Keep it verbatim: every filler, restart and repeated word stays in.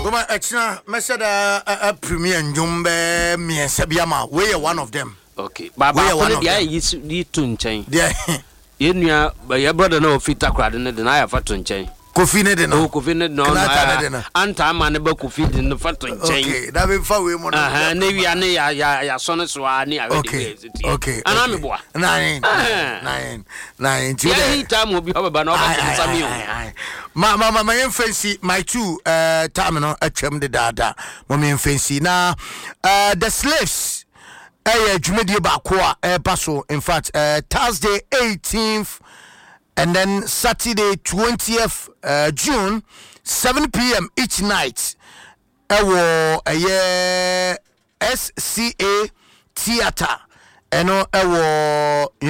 Goma extra message a premier njumbe me sebiama we one of them. Okay. Baba ko dia yi to nchen. Dia ye nua ya brother na ofita krade ne de na ya fa to nchen. Kofi ne de no. Oh, Kofi ne no. Anta ma ne ba Kofi de no fa to nchen. Okay, that be fa we mo no. Aha, ne wi ane ya ya ya so ne so ani a we de. Okay. Ana me boa. Nine. Nine. Nine. Yeah, he time will be over no ba sami o. Ma ma ma my fancy my two uh time no atwam de dada. Mo me fancy na uh the slaves eh dwumedie ba ko a eh paso in fact uh Thursday eighteenth and then Saturday twentieth uh, June seven p.m. each night ewo eye S C A theater eno ewo